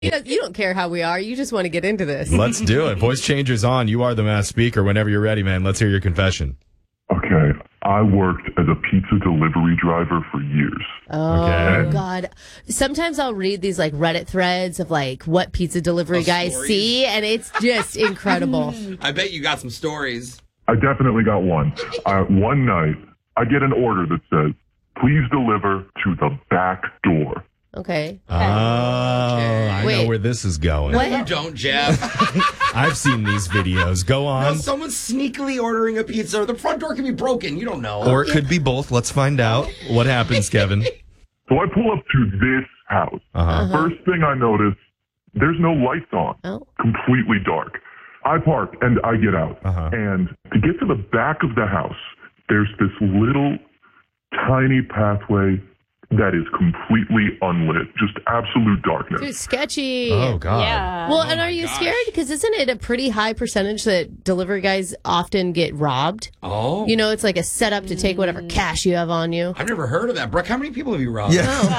You don't care how we are. You just want to get into this. Let's do it. Voice changer's on. You are the mass speaker. Whenever you're ready, man. Let's hear your confession. Okay. I worked as a pizza delivery driver for years. Oh, Okay. God. Sometimes I'll read these like Reddit threads of like what pizza delivery guys stories. see, and it's just incredible. I bet you got some stories. I definitely got one. One night, I get an order that says, please deliver to the back door. Okay. Oh, I know Wait. where this is going. What? You don't, Jeff. I've seen these videos. Go No, on. someone's sneakily ordering a pizza. The front door can be broken. You don't know. Or it could be both. Let's find out. What happens, Kevin? So I pull up to this house. First thing I notice, there's no lights on. Oh. Completely dark. I park and I get out. And to get to the back of the house, there's this little tiny pathway that is completely unlit. Just absolute darkness. Dude, sketchy. Oh, God. Yeah. Well, and are you scared? Because isn't it a pretty high percentage that delivery guys often get robbed? Oh. You know, it's like a setup to take whatever cash you have on you. I've never heard of that. Brooke, how many people have you robbed?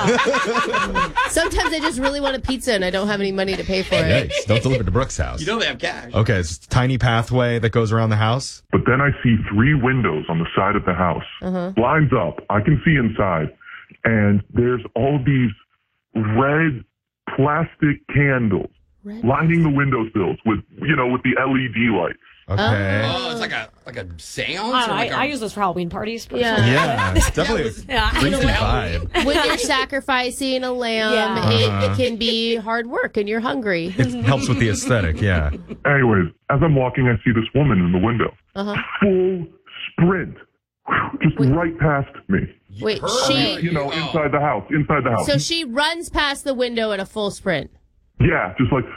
Sometimes I just really want a pizza and I don't have any money to pay for it. Yikes. Don't deliver to Brooke's house. You know they have cash. Okay, it's a tiny pathway that goes around the house. But then I see 3 windows on the side of the house. Blinds up. I can see inside. And there's all these red plastic candles lining the windowsills with the LED lights. Okay. Oh, it's like a seance? I, or like I use those for Halloween parties. Yeah. Yeah, it's definitely a creepy vibe. When you're sacrificing a lamb, it can be hard work and you're hungry. It helps with the aesthetic, yeah. Anyways, as I'm walking, I see this woman in the window. Full sprint. Just right past me. Wait, Inside the house. So she runs past the window in a full sprint. Yeah, just like...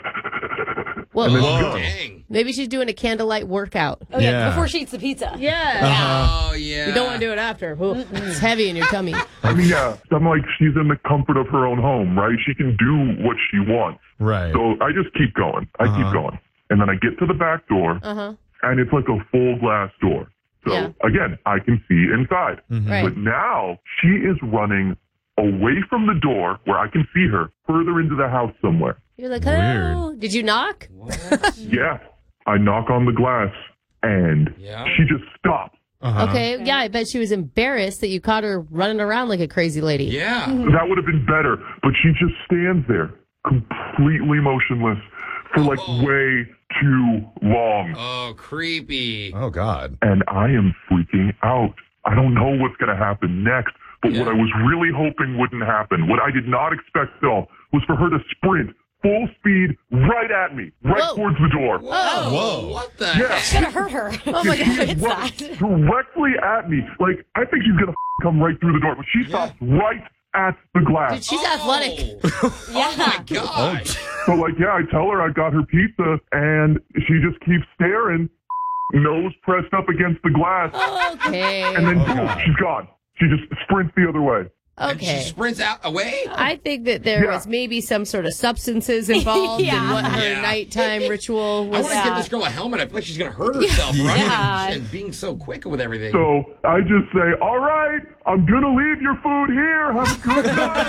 Well, And then Whoa. Dang. maybe she's doing a candlelight workout. Oh, yeah, Yeah. before she eats the pizza. Yeah. Oh, yeah. You don't want to do it after. Ooh, it's heavy in your tummy. I mean, yeah, I'm like, she's in the comfort of her own home, right? She can do what she wants. Right. So I just keep going. I keep going. And then I get to the back door, and it's like a full glass door. So, Yeah. again, I can see inside. Right. But now she is running away from the door where I can see her further into the house somewhere. You're like, hello. Did you knock? Yeah. I knock on the glass, and she just stops. Okay. Yeah, I bet she was embarrassed that you caught her running around like a crazy lady. Yeah. That would have been better, but she just stands there, completely motionless, for like way too long. Oh, creepy. Oh, God. And I am freaking out. I don't know what's going to happen next, but what I was really hoping wouldn't happen, what I did not expect at all, was for her to sprint full speed right at me, right towards the door. Whoa. What the Yeah. heck? Gonna hurt her. Oh, my God. It's not. Directly at me. Like, I think she's going to come right through the door, but she stops right at the glass. Dude, she's athletic. Oh, my gosh. So, like, yeah, I tell her I got her pizza, and she just keeps staring, nose pressed up against the glass, Okay. and then boom, she's gone. She just sprints the other way. And she Okay. sprints out away? I think that there was maybe some sort of substances involved in what her Yeah. nighttime ritual I was. want to give this girl a helmet. I feel like she's going to hurt herself running and being so quick with everything. So I just say, all right, I'm going to leave your food here. Have a good night.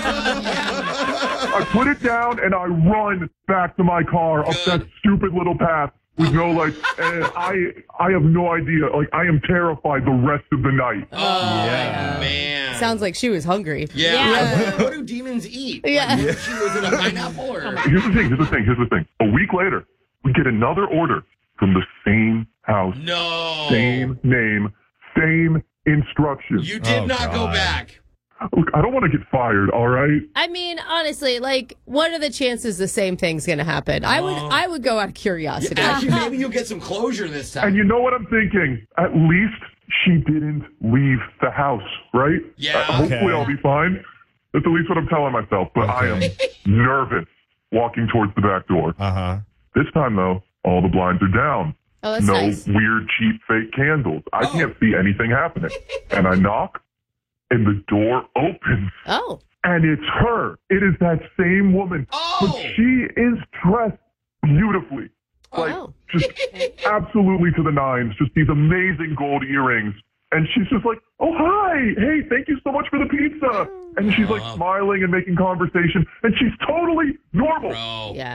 I put it down, and I run back to my car up that stupid little path with no lights. And I have no idea. Like, I am terrified the rest of the night. Man. Sounds like she was hungry. Yeah. What do demons eat? Yeah. Like, what if she was in a pineapple or... Here's the thing. A week later, we get another order from the same house. No. Same name, same instructions. You did not go back. Look, I don't want to get fired, all right? I mean, honestly, like, what are the chances the same thing's going to happen? I would go out of curiosity. Actually, maybe you'll get some closure this time. And you know what I'm thinking? At least she didn't leave the house, right? Yeah. Hopefully I'll be fine. That's at least what I'm telling myself. But I am nervous walking towards the back door. This time, though, all the blinds are down. Oh, that's no nice. weird, cheap, fake candles. I can't see anything happening. And I knock, and the door opens. Oh. And it's her. It is that same woman. But she is dressed beautifully. Like, just absolutely to the nines. Just these amazing gold earrings. And she's just like, oh, hi. Hey, thank you so much for the pizza. And she's like smiling and making conversation. And she's totally normal. Bro. Yeah.